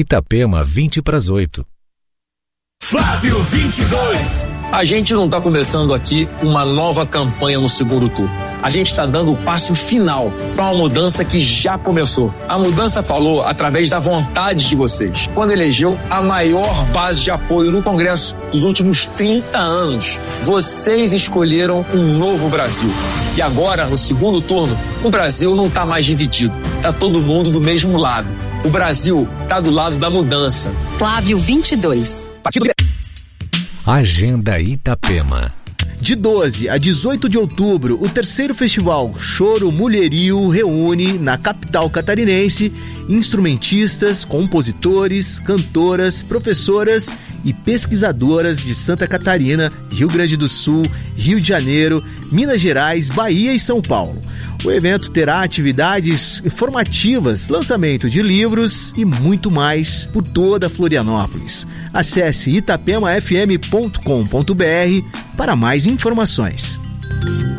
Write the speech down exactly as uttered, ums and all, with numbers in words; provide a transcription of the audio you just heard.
Itapema, vinte para as oito. Flávio vinte e dois. A gente não está começando aqui uma nova campanha no segundo turno. A gente está dando o passo final para uma mudança que já começou. A mudança falou através da vontade de vocês, quando elegeu a maior base de apoio no Congresso dos últimos trinta anos. Vocês escolheram um novo Brasil. E agora, no segundo turno, o Brasil não está mais dividido. Está todo mundo do mesmo lado. O Brasil está do lado da mudança. Flávio vinte e dois. Partido... Agenda Itapema. De doze a dezoito de outubro, o terceiro festival Choro Mulherio reúne na capital catarinense instrumentistas, compositores, cantoras, professoras e pesquisadoras de Santa Catarina, Rio Grande do Sul, Rio de Janeiro, Minas Gerais, Bahia e São Paulo. O evento terá atividades formativas, lançamento de livros e muito mais por toda Florianópolis. Acesse itapema f m ponto com ponto b r para mais informações.